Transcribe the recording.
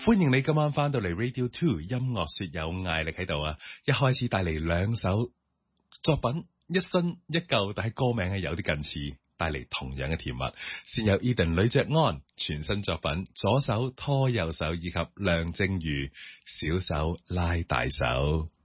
歡迎你今晚翻到嚟 Radio 2音樂說有艾力喺度啊！一開始帶嚟兩首作品，一新一舊，但係歌名係有啲近似，帶嚟同樣嘅甜蜜。先有 Eden 呂爵安全新作品，左手拖右手，以及梁靜茹小手拉大手。